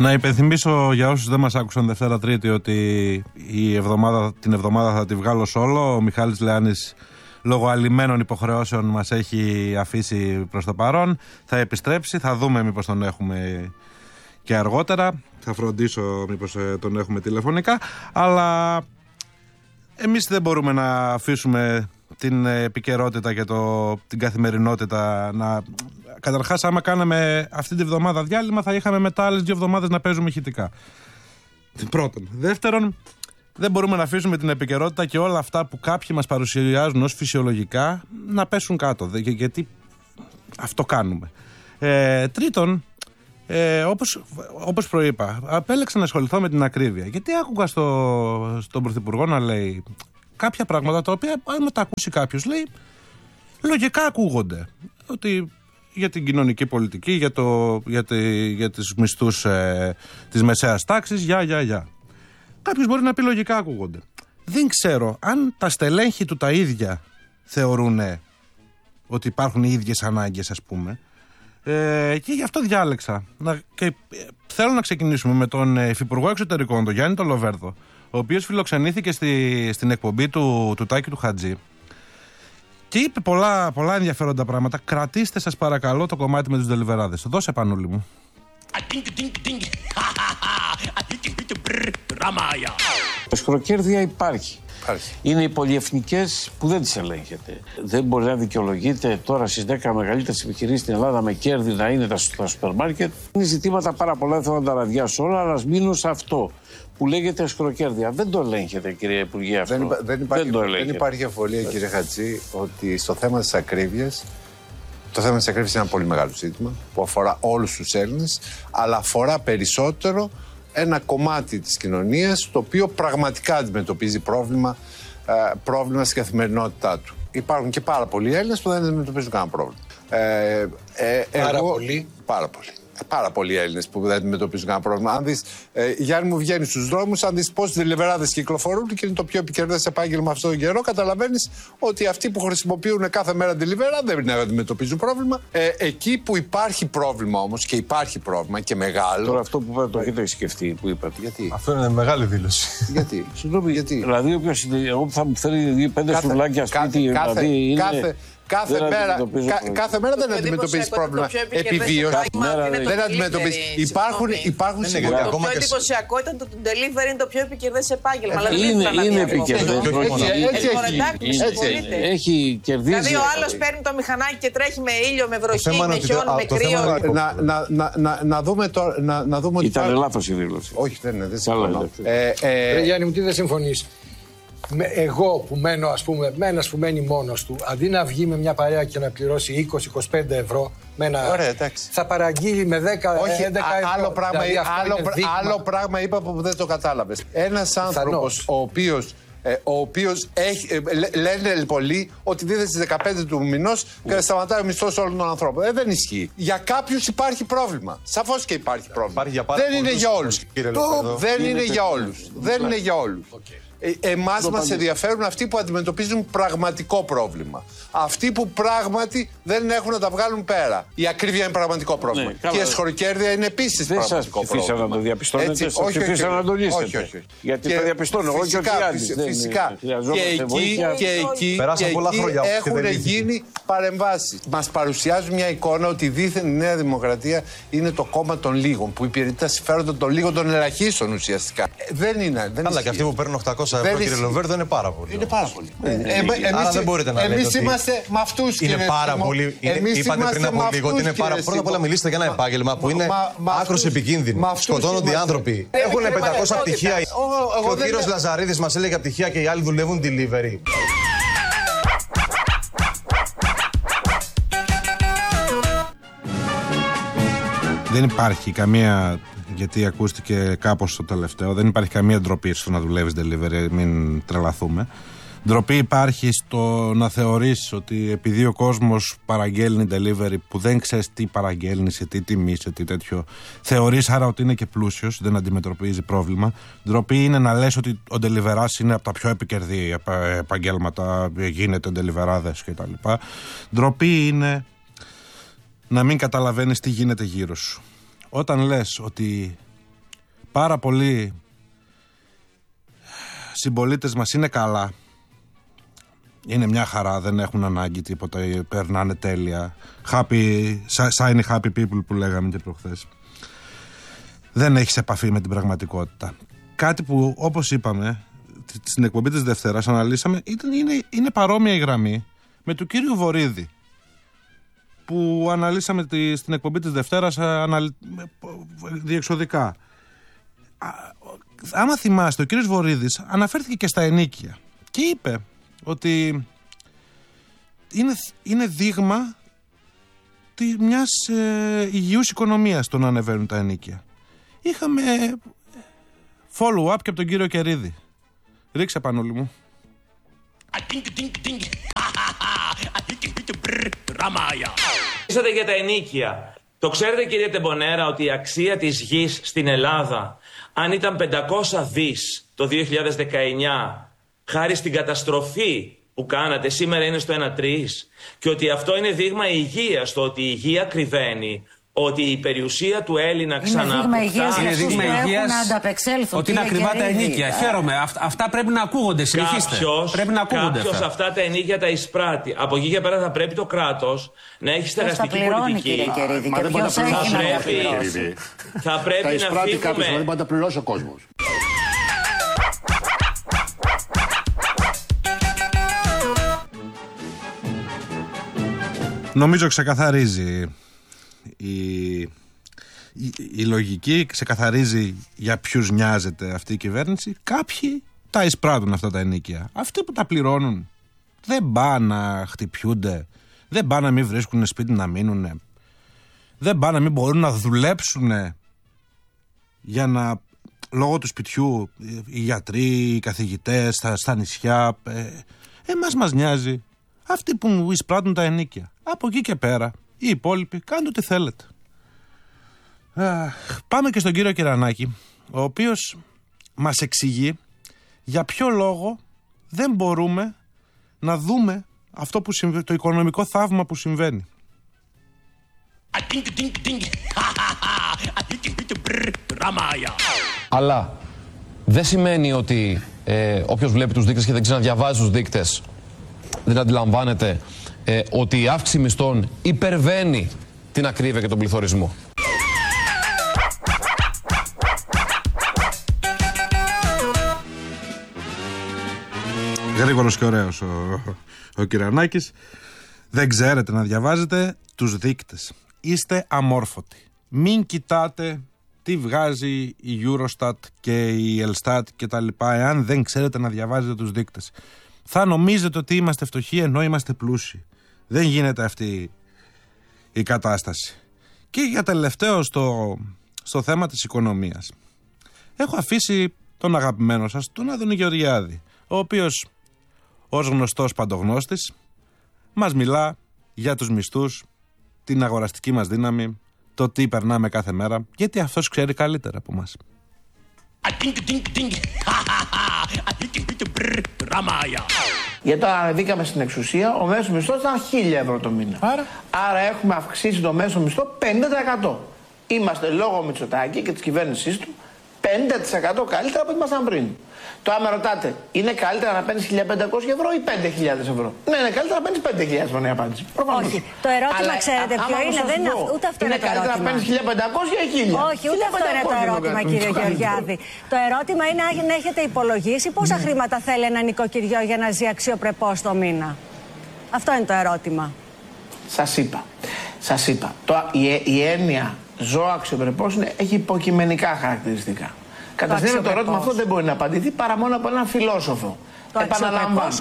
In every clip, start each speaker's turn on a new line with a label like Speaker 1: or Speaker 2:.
Speaker 1: Να υπενθυμίσω για όσους δεν μας άκουσαν Δευτέρα Τρίτη ότι την εβδομάδα θα τη βγάλω σόλο. Ο Μιχάλης Λεάνης λόγω αλλημένων υποχρεώσεων μας έχει αφήσει προς το παρόν. Θα επιστρέψει, θα δούμε μήπως τον έχουμε και αργότερα. Θα φροντίσω μήπως τον έχουμε τηλεφωνικά. Αλλά εμείς δεν μπορούμε να αφήσουμε την επικαιρότητα και την καθημερινότητα να... Καταρχάς, άμα κάναμε αυτή τη βδομάδα διάλειμμα, θα είχαμε μετά άλλες 2 εβδομάδες να παίζουμε ηχητικά. Πρώτον. Δεύτερον, δεν μπορούμε να αφήσουμε την επικαιρότητα και όλα αυτά που κάποιοι μας παρουσιάζουν ως φυσιολογικά να πέσουν κάτω. Γιατί αυτό κάνουμε. Τρίτον, όπως προείπα, απέλεξα να ασχοληθώ με την ακρίβεια. Γιατί άκουγα στον Πρωθυπουργό να λέει κάποια πράγματα τα οποία, αν τα ακούσει κάποιος, λέει, λογικά ακούγονται. Ότι για την κοινωνική πολιτική, για τις μισθούς της μεσαίας τάξης, για. Κάποιος μπορεί να πει λογικά ακούγονται. Δεν ξέρω αν τα στελέχη του τα ίδια θεωρούν ότι υπάρχουν οι ίδιες ανάγκες, ας πούμε. Και γι' αυτό διάλεξα. Και θέλω να ξεκινήσουμε με τον Υφυπουργό Εξωτερικών, τον Γιάννη τον Λοβέρδο, ο οποίος φιλοξενήθηκε στην εκπομπή του Τάκη του Χατζή και είπε πολλά ενδιαφέροντα πράγματα. Κρατήστε, σας παρακαλώ, το κομμάτι με τους ντελιβεράδες. Δώσε, Πανούλη μου.
Speaker 2: Σχροκέρδεια υπάρχει. Είναι οι πολυεθνικές που δεν τις ελέγχεται. Δεν μπορεί να δικαιολογείται τώρα στις 10 μεγαλύτερες επιχειρήσεις στην Ελλάδα με κέρδη να είναι τα σούπερ μάρκετ. Είναι ζητήματα πάρα πολλά, δεν θέλω να τα ραδιάσω όλα, αλλά ας μείνω σε αυτό που λέγεται σχροκέρδεια. Δεν το ελέγχεται, κύριε Υπουργέ, αυτό.
Speaker 3: Δεν υπάρχει αμφιβολία, κύριε Χατζή, ότι στο θέμα της ακρίβειας, το θέμα της ακρίβειας είναι ένα πολύ μεγάλο ζήτημα που αφορά όλους τους Έλληνες, αλλά αφορά περισσότερο ένα κομμάτι της κοινωνίας το οποίο πραγματικά αντιμετωπίζει πρόβλημα στην καθημερινότητά του. Υπάρχουν και πάρα πολλοί Έλληνες που δεν αντιμετωπίζουν κανένα πρόβλημα. Πάρα πολλοί Έλληνες που δεν αντιμετωπίζουν κανένα πρόβλημα. Αν δεις, Γιάννη μου, βγαίνει στους δρόμους, αν δεις πόσοι ντελιβεράδες κυκλοφορούν και είναι το πιο επικερδές επάγγελμα αυτόν τον καιρό, καταλαβαίνεις ότι αυτοί που χρησιμοποιούν κάθε μέρα ντελιβερά δεν αντιμετωπίζουν πρόβλημα. Εκεί που υπάρχει πρόβλημα όμως, και υπάρχει πρόβλημα και μεγάλο.
Speaker 2: Τώρα αυτό που είπατε, το έχετε σκεφτεί που είπατε.
Speaker 3: Γιατί?
Speaker 4: Αυτό είναι μεγάλη δήλωση.
Speaker 3: Γιατί?
Speaker 2: Συγγνώμη, γιατί? Δηλαδή, εγώ που θα μου φέρει 5 σουβλάκια σπίτι,
Speaker 3: κάθε μέρα δεν αντιμετωπίζει πρόβλημα επιβίωση. Δεν αντιμετωπίζει. Υπάρχουν
Speaker 5: σημεία. Το πιο εντυπωσιακό ήταν το delivery είναι το πιο επικερδές επάγγελμα.
Speaker 2: Είναι επικερδές. Έχει κερδίσει.
Speaker 5: Δηλαδή ο άλλος παίρνει το μηχανάκι και τρέχει με ήλιο, με βροχή, με χιόνι, με κρύο.
Speaker 3: Να δούμε ότι.
Speaker 2: Ήταν λάθος η δήλωση.
Speaker 3: Όχι, δεν συμφωνώ.
Speaker 6: Γιάννη μου, τι δεν συμφωνείς? Εγώ που μένω, ας πούμε, με ένας που μένει μόνος του, αντί να βγει με μια παρέα και να πληρώσει 20-25 ευρώ,
Speaker 3: Ωραία,
Speaker 6: θα παραγγείλει με 10-11 ευρώ.
Speaker 3: Άλλο πράγμα είπα που δεν το κατάλαβες. Ένας άνθρωπος ο οποίος λένε πολλοί ότι δίδεται στις 15 του μηνός και σταματάει ο μισθός όλων των ανθρώπων. Δεν ισχύει. Για κάποιους υπάρχει πρόβλημα. Σαφώς και υπάρχει πρόβλημα. Δεν είναι για όλους. Δεν είναι για όλους. Εμάς μας ενδιαφέρουν αυτοί που αντιμετωπίζουν πραγματικό πρόβλημα. Αυτοί που πράγματι δεν έχουν να τα βγάλουν πέρα. Η ακρίβεια είναι πραγματικό πρόβλημα. Και η σχροκέρδεια είναι επίσης πραγματικό πρόβλημα.
Speaker 2: Δεν σας να το διαπιστώνετε, σας ψηφίσαν να το λύσετε.
Speaker 3: Όχι.
Speaker 2: Γιατί το διαπιστώνω εγώ και ο Γιάννης.
Speaker 3: Φυσικά. Και εκεί έχουν γίνει παρεμβάσεις. Μας παρουσιάζουν μια εικόνα ότι δήθεν η Νέα Δημοκρατία είναι το κόμμα των λίγων, που υπηρετεί τα συμφέροντα των λίγων, των ελαχίστων ουσιαστικά. Δεν είναι.
Speaker 4: Αλλά και αυτοί που παίρνουν 800 ευρώ, κύριε Λοβέρδο, είναι πάρα πολύ.
Speaker 3: Είναι πάρα πολύ.
Speaker 4: Άρα δεν μπορείτε να λέτε.
Speaker 3: Εμείς είμαστε με αυτούς, κύριε.
Speaker 4: Είναι πάρα πολύ. Είπατε πριν από λίγο ότι είναι πάρα πολύ. Πρώτα απ' όλα μιλήστε για ένα επάγγελμα που είναι άκρως επικίνδυνο. Σκοτώνονται οι άνθρωποι. Έχουν 500 πτυχία. Και ο κύριος Λαζαρίδης μας έλεγε πτυχία και οι άλλοι δουλεύουν delivery.
Speaker 1: Δεν υπάρχει καμία, γιατί ακούστηκε κάπως το τελευταίο, δεν υπάρχει καμία ντροπή στο να δουλεύεις delivery, μην τρελαθούμε. Ντροπή υπάρχει στο να θεωρείς ότι επειδή ο κόσμος παραγγέλνει delivery που δεν ξέρεις τι παραγγέλνει, σε τι τιμή, σε τι τέτοιο, θεωρείς άρα ότι είναι και πλούσιος, δεν αντιμετωπίζει πρόβλημα. Ντροπή είναι να λες ότι ο deliverás είναι από τα πιο επικερδή επαγγέλματα, γίνεται deliverάδες κτλ. Ντροπή είναι να μην καταλαβαίνεις τι γίνεται γύρω σου. Όταν λες ότι πάρα πολλοί συμπολίτες μας είναι καλά. Είναι μια χαρά, δεν έχουν ανάγκη τίποτα, περνάνε τέλεια. Shiny happy people που λέγαμε και προχθές. Δεν έχεις επαφή με την πραγματικότητα. Κάτι που, όπως είπαμε, στην εκπομπή της Δευτέρας αναλύσαμε, είναι παρόμοια η γραμμή με του κύριου Βορίδη, που αναλύσαμε στην εκπομπή της Δευτέρας διεξοδικά. Άμα θυμάστε, ο κύριος Βορίδης αναφέρθηκε και στα ενοίκια και είπε ότι είναι δείγμα μιας υγιούς οικονομίας το να ανεβαίνουν τα ενοίκια. Είχαμε follow-up και από τον κύριο Κερίδη. Ρίξε Πανούλη μου.
Speaker 7: Είσατε για τα ενοίκια. Το ξέρετε κύριε Τεμπονέρα ότι η αξία της γης στην Ελλάδα, αν ήταν 500 δις το 2019, χάρη στην καταστροφή που κάνατε, σήμερα είναι στο 1-3, και ότι αυτό είναι δείγμα υγείας, το ότι η υγεία κρυβαίνει, ότι η περιουσία του Έλληνα ξαναποκτά.
Speaker 8: Είναι δείγμα υγείας να ανταπεξέλθουν. Ότι είναι ακριβά τα ενοίκια. Χαίρομαι. Αυτά πρέπει να ακούγονται. Συνεχίστε.
Speaker 7: Κάποιος αυτά τα ενοίκια τα εισπράττει. Από εκεί και πέρα θα πρέπει το κράτος να έχει στεγαστική πολιτική. Θα πρέπει να
Speaker 9: εισπράττει κάποιος, δεν μπορεί να τα πληρώσει ο κόσμος.
Speaker 1: Νομίζω ξεκαθαρίζει η λογική, ξεκαθαρίζει για ποιους νοιάζεται αυτή η κυβέρνηση. Κάποιοι τα εισπράττουν αυτά τα ενοίκια. Αυτοί που τα πληρώνουν δεν πάνε να χτυπιούνται, δεν πάνε να μην βρίσκουν σπίτι να μείνουν, δεν πάνε να μην μπορούν να δουλέψουν για να, λόγω του σπιτιού, οι γιατροί, οι καθηγητές στα νησιά. Εμάς μας νοιάζει αυτοί που εισπράττουν τα ενοίκια. Από εκεί και πέρα οι υπόλοιποι κάντε ό,τι θέλετε. Πάμε και στον κύριο Κυρανάκη, ο οποίος μας εξηγεί για ποιο λόγο δεν μπορούμε να δούμε αυτό που το οικονομικό θαύμα που συμβαίνει.
Speaker 10: Αλλά δεν σημαίνει ότι όποιος βλέπει τους δείκτες και δεν ξέρει να διαβάζει τους δείκτες δεν αντιλαμβάνεται ότι η αύξηση μισθών υπερβαίνει την ακρίβεια και τον πληθωρισμό.
Speaker 1: Γρήγορος και ωραίος ο Κυρανάκης. Δεν ξέρετε να διαβάζετε τους δείκτες. Είστε αμόρφωτοι. Μην κοιτάτε τι βγάζει η Eurostat και η Elstat και τα λοιπά, εάν δεν ξέρετε να διαβάζετε τους δείκτες. Θα νομίζετε ότι είμαστε φτωχοί ενώ είμαστε πλούσιοι. Δεν γίνεται αυτή η κατάσταση. Και για τελευταίο στο θέμα της οικονομίας. Έχω αφήσει τον αγαπημένο σας, τον Άδωνη Γεωργιάδη, ο οποίος ως γνωστός παντογνώστης μας μιλά για τους μισθούς, την αγοραστική μας δύναμη, το τι περνάμε κάθε μέρα, γιατί αυτός ξέρει καλύτερα από μας.
Speaker 2: Γιατί όταν ανεβήκαμε στην εξουσία, ο μέσος μισθός ήταν 1.000 ευρώ το μήνα. Άρα έχουμε αυξήσει το μέσο μισθό 50%. Είμαστε λόγω Μητσοτάκη και της κυβέρνησής του 50% καλύτερα από ό,τι ήμασταν πριν. Το άμα ρωτάτε, είναι καλύτερα να παίρνεις 1.500 ευρώ ή 5.000 ευρώ? Ναι, είναι καλύτερα να παίρνεις 5.000 ευρώ, είναι η απάντηση. Προφανώς.
Speaker 11: Όχι. Το ερώτημα, ξέρετε ποιο είναι, δεν είναι ούτε αυτό είναι το ερώτημα.
Speaker 2: Είναι καλύτερα να παίρνεις 1.500 ή 1.000?
Speaker 11: Όχι, ούτε αυτό είναι το ερώτημα, κύριε Γεωργιάδη. Το ερώτημα είναι να έχετε υπολογίσει πόσα χρήματα θέλει ένα νοικοκυριό για να ζει αξιοπρεπώς το μήνα. Αυτό είναι το ερώτημα.
Speaker 2: Σας είπα. Η έννοια ζω αξιοπρεπώς έχει υποκειμενικά χαρακτηριστικά. Καταρχήν το ερώτημα αυτό δεν μπορεί να απαντηθεί παρά μόνο από έναν φιλόσοφο. Επαναλαμβάνω.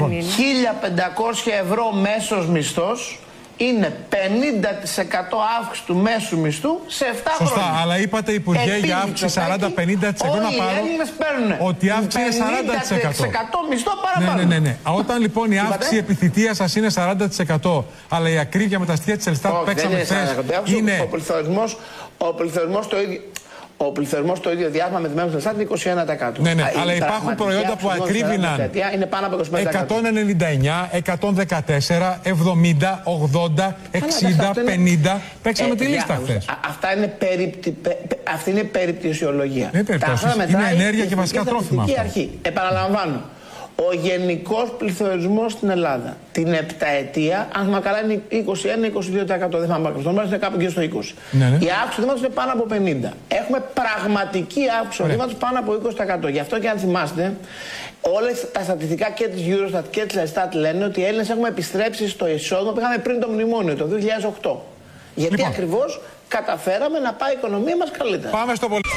Speaker 2: 1.500 ευρώ μέσος μισθός είναι 50% αύξηση του μέσου μισθού σε 7 χρόνια.
Speaker 12: Σωστά, αλλά είπατε Υπουργέ για αύξηση 40-50% να πάρω.
Speaker 2: Όλοι οι Έλληνες παίρνουν
Speaker 12: ότι η αύξηση είναι
Speaker 2: 40% μισθό παραπάνω.
Speaker 12: Ναι. Όταν λοιπόν η αύξηση επιθυμία σας είναι 40%, αλλά η ακρίβεια με τα στοιχεία της Ελστάτ που παίξαμε χθες είναι...
Speaker 2: Ο πληθωρισμός το ίδιο.
Speaker 13: Ο πληθωρισμός το ίδιο διάστημα με δεδομένους στην Ελλάδα είναι 21%.
Speaker 12: Ναι, αλλά υπάρχουν προϊόντα που ακρίβηναν
Speaker 13: είναι πάνω από 25%.
Speaker 12: 199, 114, 70, 80, 60, 50. Παίξαμε τη λίστα χθες.
Speaker 13: Αυτή είναι περιπτωσιολογία.
Speaker 12: Είναι ενέργεια και βασικά τρόφιμα.
Speaker 13: Επαναλαμβάνω. Ο γενικός πληθωρισμός στην Ελλάδα την επταετία, αν θυμάμαι καλά, είναι 21-22%. Δεν θυμάμαι ακριβώς, είναι κάπου γύρω στο 20%.
Speaker 12: Ναι.
Speaker 13: Η αύξηση του δήματος είναι πάνω από 50%. Έχουμε πραγματική αύξηση του δήματος πάνω από 20%. Γι' αυτό και αν θυμάστε, όλες τα στατιστικά και της Eurostat και της Elstat λένε ότι οι Έλληνες έχουμε επιστρέψει στο εισόδημα που είχαμε πριν το μνημόνιο, το 2008. Γιατί ακριβώς καταφέραμε να πάει η οικονομία μας καλύτερα.
Speaker 12: Πάμε στο πολύ.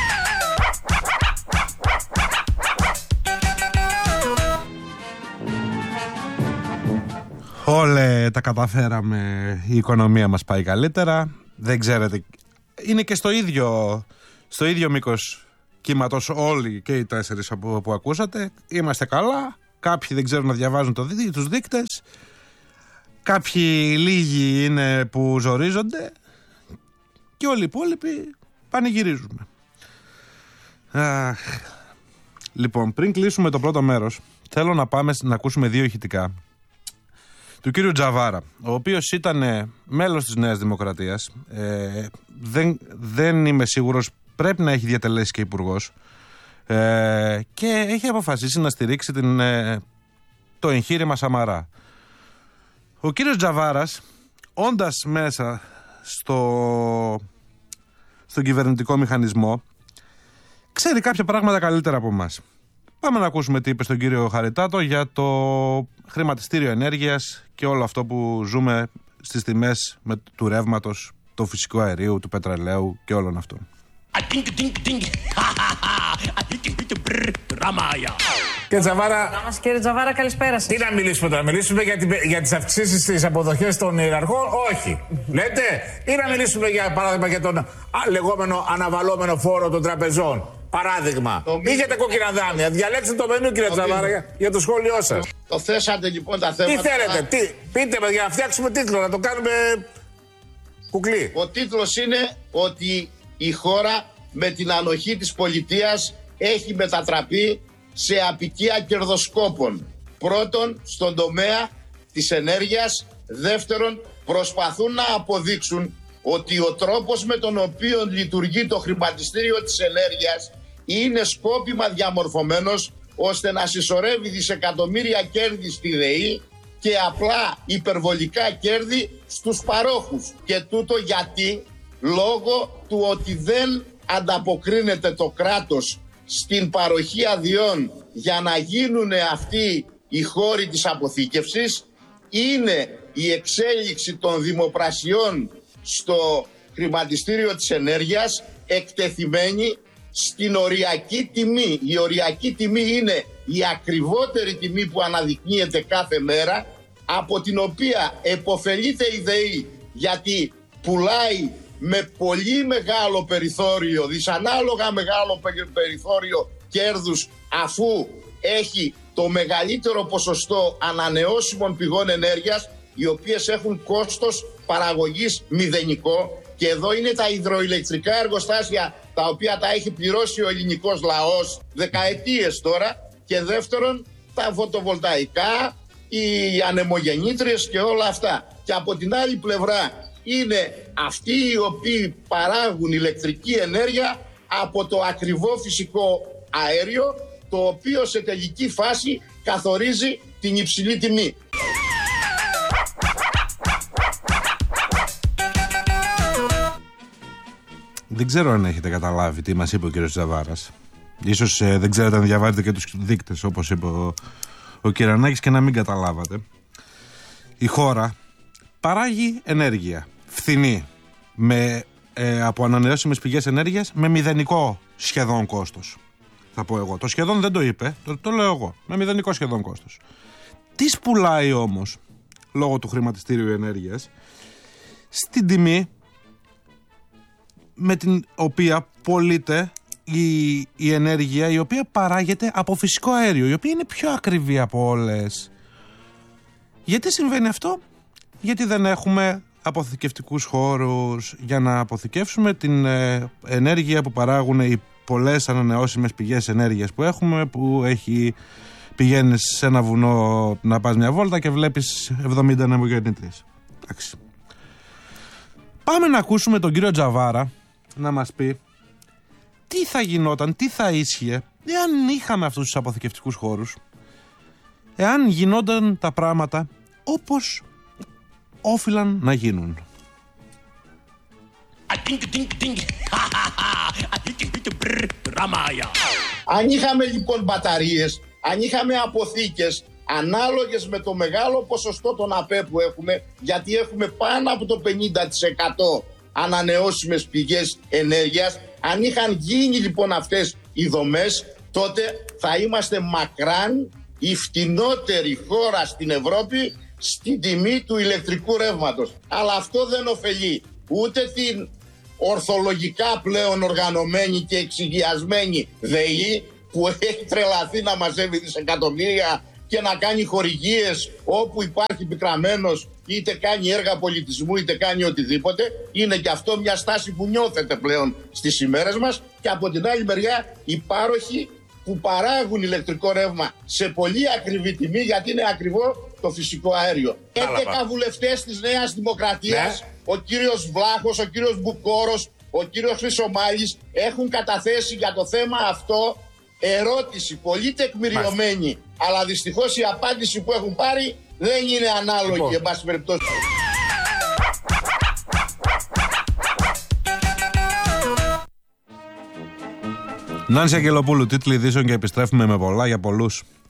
Speaker 1: Όλε τα καταφέραμε, η οικονομία μας πάει καλύτερα. Δεν ξέρετε, είναι και στο ίδιο μήκος κύματος όλοι και οι 4 που ακούσατε. Είμαστε καλά, κάποιοι δεν ξέρουν να διαβάζουν τους δείκτες, κάποιοι λίγοι είναι που ζορίζονται και όλοι οι υπόλοιποι πανηγυρίζουμε. Λοιπόν, πριν κλείσουμε το πρώτο μέρος, θέλω να πάμε να ακούσουμε 2 ηχητικά του κύριου Τζαβάρα, ο οποίος ήταν μέλος της Νέας Δημοκρατίας, δεν είμαι σίγουρος, πρέπει να έχει διατελέσει και υπουργός, και έχει αποφασίσει να στηρίξει το εγχείρημα Σαμαρά. Ο κύριος Τζαβάρας, όντας μέσα στον κυβερνητικό μηχανισμό, ξέρει κάποια πράγματα καλύτερα από εμάς. Πάμε να ακούσουμε τι είπε στον κύριο Χαριτάτο για το χρηματιστήριο ενέργειας και όλο αυτό που ζούμε στις τιμές του ρεύματος, του φυσικού αερίου, του πετρελαίου και όλων αυτών.
Speaker 14: Κύριε Τζαβάρα, καλησπέρα σας. Τι να μιλήσουμε τώρα, μιλήσουμε για τις αυξήσεις στις αποδοχές των ιεραρχών? Όχι. Λέτε, ή να μιλήσουμε για παράδειγμα για τον λεγόμενο αναβαλώμενο φόρο των τραπεζών? Παράδειγμα. Ή για τα κόκκινα δάνεια. Διαλέξτε το μενού, κύριε Τζαβάρα, για το σχόλιο σας.
Speaker 9: Το θέσατε λοιπόν τα θέματα.
Speaker 14: Τι θέλετε, πείτε μας για να φτιάξουμε τίτλο, να το κάνουμε κουκλί.
Speaker 9: Ο τίτλος είναι ότι η χώρα με την ανοχή της πολιτείας έχει μετατραπεί σε απικία κερδοσκόπων. Πρώτον, στον τομέα της ενέργειας. Δεύτερον, προσπαθούν να αποδείξουν ότι ο τρόπος με τον οποίο λειτουργεί το χρηματιστήριο της ενέργειας είναι σκόπιμα διαμορφωμένος ώστε να συσσωρεύει δισεκατομμύρια κέρδη στη ΔΕΗ και απλά υπερβολικά κέρδη στους παρόχους. Και τούτο γιατί? Λόγω του ότι δεν ανταποκρίνεται το κράτος στην παροχή αδειών για να γίνουν αυτοί οι χώροι της αποθήκευσης. Είναι η εξέλιξη των δημοπρασιών στο χρηματιστήριο της ενέργειας εκτεθειμένη στην οριακή τιμή. Η οριακή τιμή είναι η ακριβότερη τιμή που αναδεικνύεται κάθε μέρα, από την οποία επωφελείται η ΔΕΗ γιατί πουλάει με πολύ μεγάλο περιθώριο, δυσανάλογα μεγάλο περιθώριο κέρδους, αφού έχει το μεγαλύτερο ποσοστό ανανεώσιμων πηγών ενέργειας, οι οποίες έχουν κόστος παραγωγής μηδενικό. Και εδώ είναι τα υδροηλεκτρικά εργοστάσια, τα οποία τα έχει πληρώσει ο ελληνικός λαός δεκαετίες τώρα. Και δεύτερον, τα φωτοβολταϊκά, οι ανεμογεννήτριες και όλα αυτά. Και από την άλλη πλευρά είναι αυτοί οι οποίοι παράγουν ηλεκτρική ενέργεια από το ακριβό φυσικό αέριο, το οποίο σε τελική φάση καθορίζει την υψηλή τιμή.
Speaker 1: Δεν ξέρω αν έχετε καταλάβει τι μας είπε ο κύριος Τζαβάρας. Ίσως δεν ξέρετε να διαβάζετε και τους δείκτες, όπως είπε ο Κυρανάκης, και να μην καταλάβατε. Η χώρα παράγει ενέργεια φθηνή από ανανεώσιμες πηγές ενέργειας με μηδενικό σχεδόν κόστος. Θα πω εγώ. Το σχεδόν δεν το είπε, το λέω εγώ. Με μηδενικό σχεδόν κόστος. Τι πουλάει όμως, λόγω του χρηματιστήριου ενέργειας, στην τιμή με την οποία πωλείται η ενέργεια, η οποία παράγεται από φυσικό αέριο, η οποία είναι πιο ακριβή από όλες. Γιατί συμβαίνει αυτό? Γιατί δεν έχουμε αποθηκευτικούς χώρους για να αποθηκεύσουμε την ενέργεια που παράγουν οι πολλές ανανεώσιμες πηγές ενέργειας που έχουμε, που πηγαίνεις σε ένα βουνό να πας μια βόλτα και βλέπεις 70 ανεμογεννήτριες. Εντάξει. Πάμε να ακούσουμε τον κύριο Τζαβάρα να μας πει τι θα γινόταν, τι θα ίσχυε εάν είχαμε αυτούς τους αποθηκευτικούς χώρους, εάν γινόταν τα πράγματα όπως όφυλαν να γίνουν.
Speaker 9: Αν είχαμε λοιπόν μπαταρίες, αν είχαμε αποθήκες ανάλογες με το μεγάλο ποσοστό των ΑΠΕ που έχουμε, γιατί έχουμε πάνω από το 50% ανανεώσιμες πηγές ενέργειας, αν είχαν γίνει λοιπόν αυτές οι δομές, τότε θα είμαστε μακράν η φτηνότερη χώρα στην Ευρώπη στην τιμή του ηλεκτρικού ρεύματος. Αλλά αυτό δεν ωφελεί ούτε την ορθολογικά πλέον οργανωμένη και εξηγιασμένη ΔΕΗ που έχει τρελαθεί να μαζεύει δισεκατομμύρια και να κάνει χορηγίες όπου υπάρχει πικραμένος, είτε κάνει έργα πολιτισμού είτε κάνει οτιδήποτε. Είναι και αυτό μια στάση που νιώθετε πλέον στις ημέρες μας. Και από την άλλη μεριά οι πάροχοι που παράγουν ηλεκτρικό ρεύμα σε πολύ ακριβή τιμή, γιατί είναι ακριβό το φυσικό αέριο. 11 βουλευτές της Νέας Δημοκρατίας, ο κύριος Βλάχος, ο κύριος Μπουκόρος, ο κύριος Χρυσομάλης, έχουν καταθέσει για το θέμα αυτό ερώτηση πολύ τεκμηριωμένη, αλλά δυστυχώς η απάντηση που έχουν πάρει δεν είναι ανάλογη, εν πάση περιπτώσει.
Speaker 1: Νάνση Αγγελοπούλου, τίτλοι ειδήσεων και επιστρέφουμε με πολλά για πολλούς.